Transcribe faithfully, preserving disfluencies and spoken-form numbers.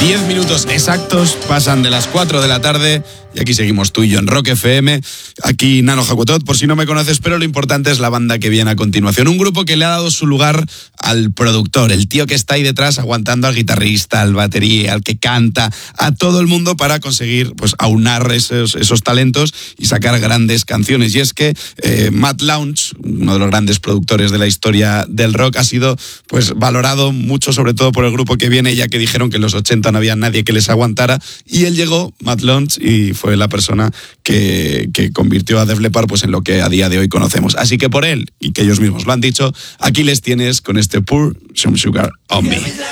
Diez minutos exactos pasan de las cuatro de la tarde y aquí seguimos tú y yo en Rock F M. Aquí Nano Hakutot, por si no me conoces, pero lo importante es la banda que viene a continuación. Un grupo que le ha dado su lugar al productor, el tío que está ahí detrás aguantando al guitarrista, al batería, al que canta, a todo el mundo para conseguir pues aunar esos, esos talentos y sacar grandes canciones. Y es que eh, Matt Lounge, uno de los grandes productores de la historia del rock, ha sido pues valorado mucho, sobre todo por el grupo que viene, ya que dijeron que en los ochenta no había nadie que les aguantara, y él llegó, Matt Lounge, y fue la persona que, que convirtió a Def Leppard pues en lo que a día de hoy conocemos. Así que por él, y que ellos mismos lo han dicho, aquí les tienes con este Pour Some Sugar on Me.